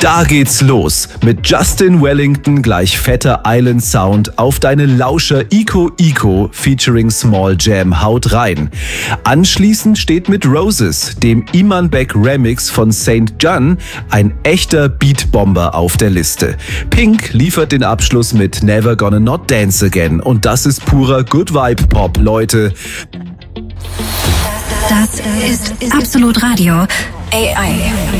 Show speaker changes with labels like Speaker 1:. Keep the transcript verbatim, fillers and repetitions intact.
Speaker 1: Da geht's los mit Justin Wellington gleich fetter Island Sound auf deine Lauscher Ico Ico featuring Small Jam haut rein. Anschließend steht mit Roses, dem Iman Beck Remix von Saint John, ein echter Beatbomber auf der Liste. Pink liefert den Abschluss mit Never Gonna Not Dance Again und das ist purer Good Vibe Pop, Leute.
Speaker 2: Das ist Absolut Radio A I.